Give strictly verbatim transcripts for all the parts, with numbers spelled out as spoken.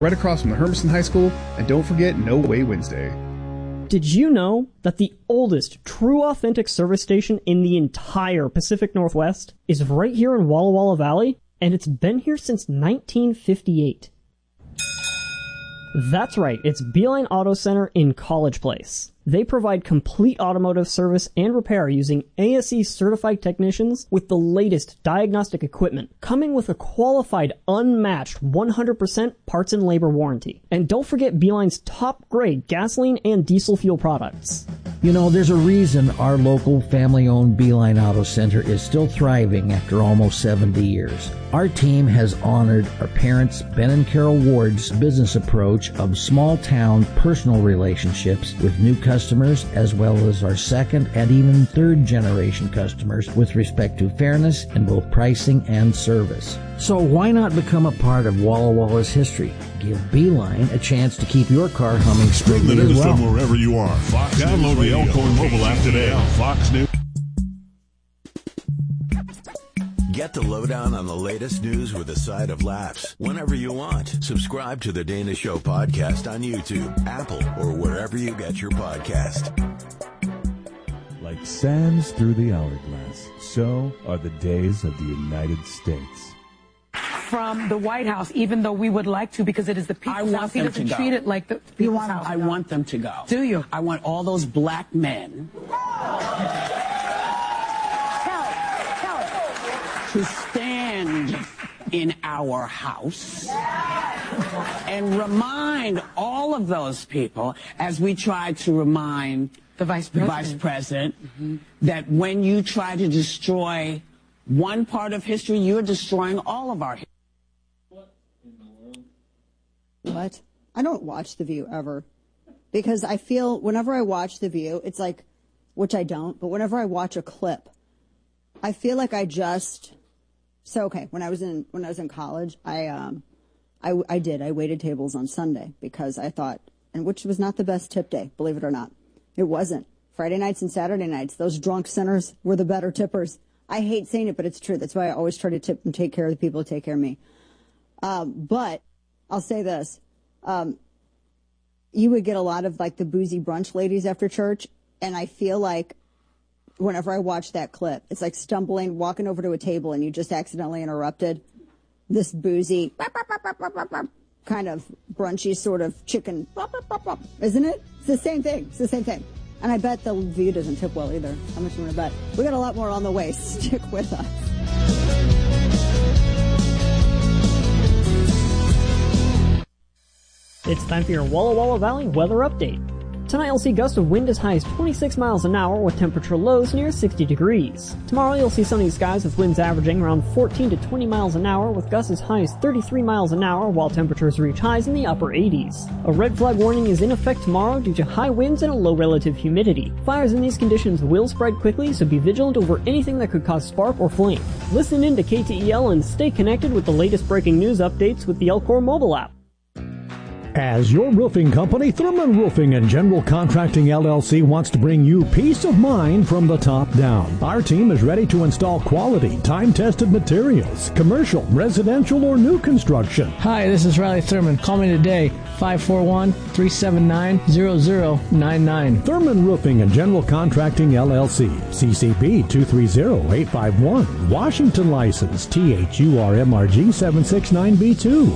right across from the Hermiston High School, and don't forget No Way Wednesday. Did you know that the oldest true authentic service station in the entire Pacific Northwest is right here in Walla Walla Valley? And it's been here since nineteen fifty-eight. That's right, it's Beeline Auto Center in College Place. They provide complete automotive service and repair using A S E certified technicians with the latest diagnostic equipment, coming with a qualified, unmatched one hundred percent parts and labor warranty. And don't forget Beeline's top grade gasoline and diesel fuel products. You know, there's a reason our local family-owned Beeline Auto Center is still thriving after almost seventy years. Our team has honored our parents, Ben and Carol Ward's business approach of small-town personal relationships with new customers, as well as our second and even third-generation customers with respect to fairness in both pricing and service. So why not become a part of Walla Walla's history? Give Beeline a chance to keep your car humming smoothly as well. From wherever you are. Fox Download the Elkhorn mobile app today. Fox News. Get the lowdown on the latest news with a side of laughs whenever you want. Subscribe to the Dana Show podcast on YouTube, Apple, or wherever you get your podcast. Like sands through the hourglass, so are the days of the United States. From the White House, even though we would like to, because it is the people's house. He doesn't treat it like the people's house. I want them to go. Do you? I want all those black men to stand in our house and remind all of those people, as we try to remind the vice the president, vice president mm-hmm. that when you try to destroy one part of history, you're destroying all of our history. What? I don't watch The View ever, because I feel whenever I watch The View, it's like, which I don't, but whenever I watch a clip, I feel like I just, so okay, when I was in, when I was in college, I, um, I, I did, I waited tables on Sunday because I thought, and which was not the best tip day, believe it or not. It wasn't. Friday nights and Saturday nights, those drunk sinners were the better tippers. I hate saying it, but it's true. That's why I always try to tip and take care of the people who take care of me. Um, but I'll say this. Um, you would get a lot of like the boozy brunch ladies after church. And I feel like whenever I watch that clip, it's like stumbling, walking over to a table and you just accidentally interrupted this boozy kind of brunchy sort of chicken. Isn't it? It's the same thing. It's the same thing. And I bet the View doesn't tip well either. How much you want to bet? We got a lot more on the way. Stick with us. It's time for your Walla Walla Valley weather update. Tonight you'll see gusts of wind as high as twenty-six miles an hour with temperature lows near sixty degrees. Tomorrow you'll see sunny skies with winds averaging around fourteen to twenty miles an hour with gusts as high as thirty-three miles an hour while temperatures reach highs in the upper eighties. A red flag warning is in effect tomorrow due to high winds and a low relative humidity. Fires in these conditions will spread quickly, so be vigilant over anything that could cause spark or flame. Listen in to K T E L and stay connected with the latest breaking news updates with the Elkhorn mobile app. As your roofing company, Thurman Roofing and General Contracting L L C wants to bring you peace of mind from the top down. Our team is ready to install quality, time-tested materials, commercial, residential, or new construction. Hi, this is Riley Thurman. Call me today, five four one, three seven nine, zero zero nine nine. Thurman Roofing and General Contracting L L C, C C B two three zero eight five one, Washington license, T H U R M R G seven six nine B two.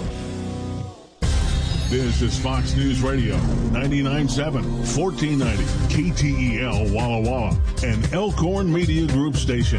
This is Fox News Radio, ninety-nine point seven, fourteen ninety, K T E L Walla Walla, an Elkhorn Media Group station.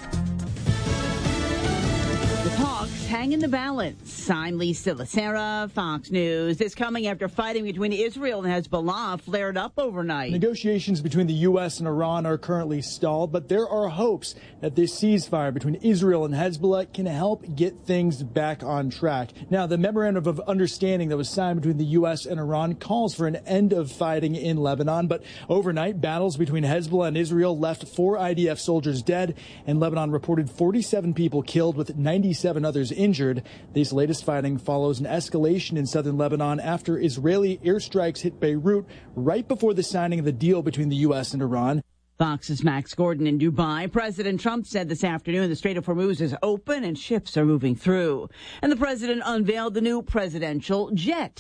The talks hang in the balance. I'm Lisa Lacera, Fox News. This coming after fighting between Israel and Hezbollah flared up overnight. Negotiations between the U S and Iran are currently stalled, but there are hopes that this ceasefire between Israel and Hezbollah can help get things back on track. Now, the memorandum of understanding that was signed between the U S and Iran calls for an end of fighting in Lebanon, but overnight, battles between Hezbollah and Israel left four I D F soldiers dead, and Lebanon reported forty-seven people killed with ninety-seven others injured. This latest fighting follows an escalation in southern Lebanon after Israeli airstrikes hit Beirut right before the signing of the deal between the U S and Iran. Fox's Max Gordon in Dubai. President Trump said this afternoon the Strait of Hormuz is open and ships are moving through. And the president unveiled the new presidential jet.